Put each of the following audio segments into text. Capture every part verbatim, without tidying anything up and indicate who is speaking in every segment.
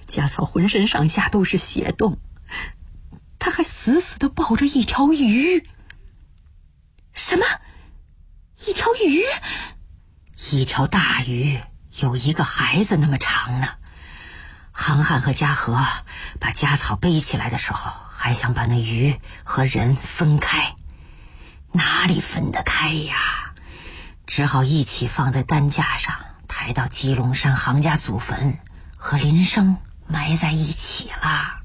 Speaker 1: 家草浑身上下都是血洞，他还死死地抱着一条鱼。
Speaker 2: 什么？一条鱼？
Speaker 1: 一条大鱼，有一个孩子那么长呢。航汉和嘉禾把家草背起来的时候，还想把那鱼和人分开，哪里分得开呀？只好一起放在担架上，抬到基隆山杭家祖坟，和林生埋在一起了。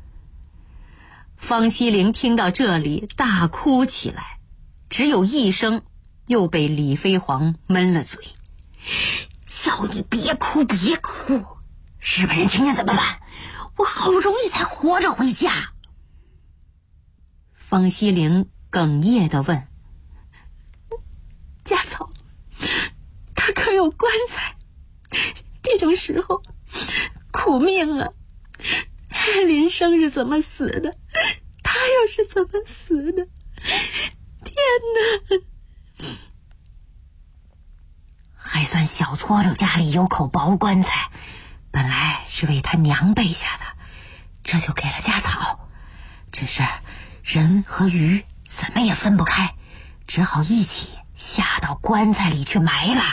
Speaker 1: 方希龄听到这里大哭起来，只有一声又被李飞黄闷了嘴：
Speaker 2: 叫你别哭别哭，日本人听见怎么办？我好容易才活着回家。
Speaker 1: 方希龄哽咽地问：
Speaker 2: 家草他可有棺材？这种时候苦命啊！林生是怎么死的？他又是怎么死的？天哪！
Speaker 1: 还算小搓手家里有口薄棺材，本来是为他娘备下的，这就给了家草。只是人和鱼怎么也分不开，只好一起下到棺材里去埋了。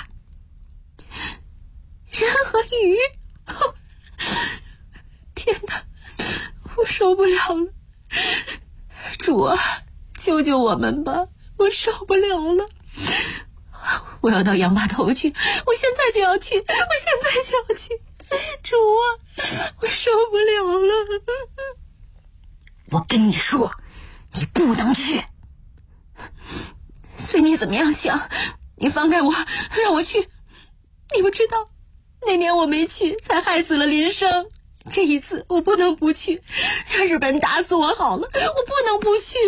Speaker 2: 人和鱼？哦，天哪，我受不了了！主啊，救救我们吧，我受不了了！我要到杨八头去，我现在就要去，我现在就要去！主啊，我受不了了！
Speaker 1: 我跟你说，你不能去。
Speaker 2: 随你怎么样想，你放开我，让我去。你不知道，那年我没去，才害死了林生。这一次我不能不去，让日本人打死我好了，我不能不去。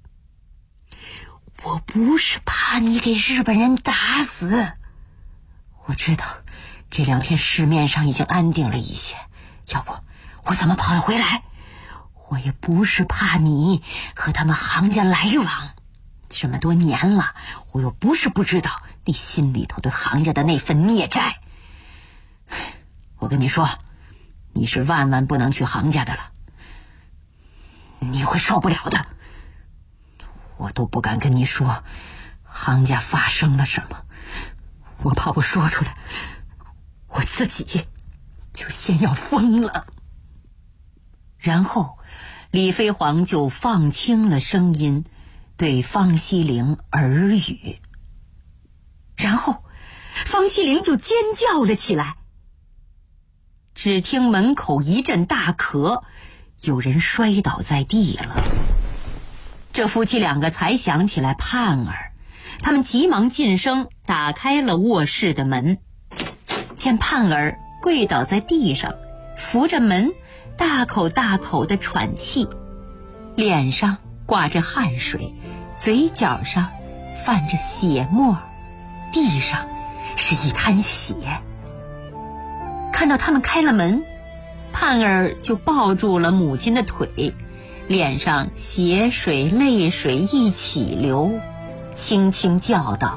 Speaker 1: 我不是怕你给日本人打死，我知道这两天市面上已经安定了一些，要不我怎么跑得回来？我也不是怕你和他们行家来往，这么多年了，我又不是不知道你心里头对行家的那份孽债。我跟你说，你是万万不能去行家的了，你会受不了的。我都不敢跟你说行家发生了什么，我怕我说出来，我自己就先要疯了。然后李飞黄就放轻了声音对方希龄耳语，然后方希龄就尖叫了起来。只听门口一阵大咳，有人摔倒在地了。这夫妻两个才想起来盼儿，他们急忙进声打开了卧室的门，见盼儿跪倒在地上，扶着门大口大口地喘气，脸上挂着汗水，嘴角上泛着血沫，地上是一滩血。看到他们开了门，盼儿就抱住了母亲的腿，脸上血水泪水一起流，轻轻叫道：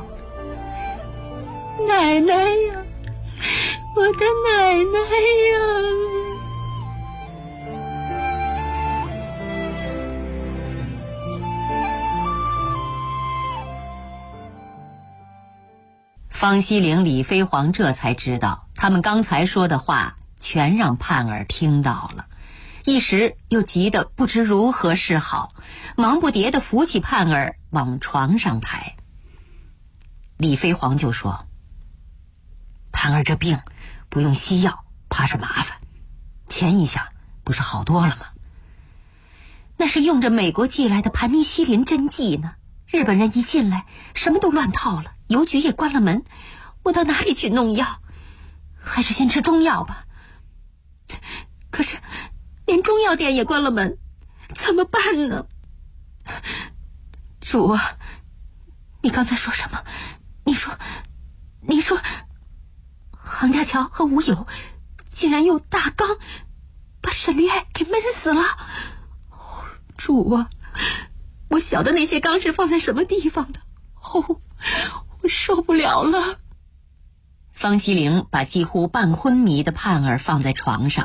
Speaker 2: 奶奶呀，我的奶奶呀！
Speaker 1: 方希龄、李飞黄这才知道，他们刚才说的话全让盼儿听到了，一时又急得不知如何是好，忙不迭地扶起盼儿往床上抬。李飞黄就说：盼儿这病不用西药，怕是麻烦，前一下不是好多了吗？那是用着美国寄来的盘尼西林针剂呢，日本人一进来什么都乱套了，邮局也关了门，我到哪里去弄药？还是先吃中药吧。可是连中药店也关了门，怎么办呢？主啊，你刚才说什么？你说你说杭家桥和吴友竟然用大缸把沈绿爱给闷死了。主啊，我晓得那些缸是放在什么地方的，哦，我受不了了。方希龄把几乎半昏迷的盼儿放在床上，